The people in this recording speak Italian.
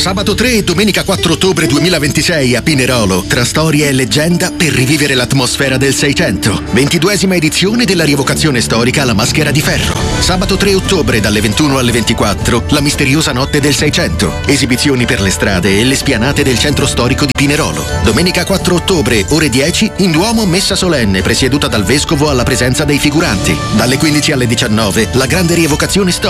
Sabato 3 e domenica 4 ottobre 2026 a Pinerolo, tra storia e leggenda per rivivere l'atmosfera del 600. 22esima edizione della rievocazione storica alla Maschera di Ferro. Sabato 3 ottobre dalle 21 alle 24, la misteriosa notte del 600. Esibizioni per le strade e le spianate del centro storico di Pinerolo. Domenica 4 ottobre, ore 10, in Duomo messa solenne presieduta dal Vescovo alla presenza dei figuranti. Dalle 15 alle 19, la grande rievocazione storica